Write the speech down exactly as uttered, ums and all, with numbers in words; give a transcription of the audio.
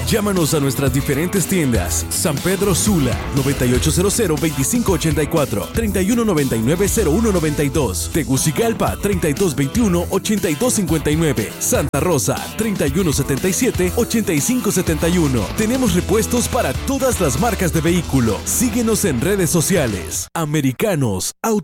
Llámanos a nuestras diferentes tiendas. San Pedro Sula, noventa y ocho cero cero veinticinco ochenta y cuatro, treinta y uno noventa y nueve cero uno noventa y dos. Tegucigalpa, treinta y dos veintiuno ochenta y dos cincuenta y nueve. Santa Rosa, treinta y uno setenta y siete ochenta y cinco setenta y uno. Tenemos repuestos para todas las marcas de vehículo. Síguenos en redes sociales. Americanos Auto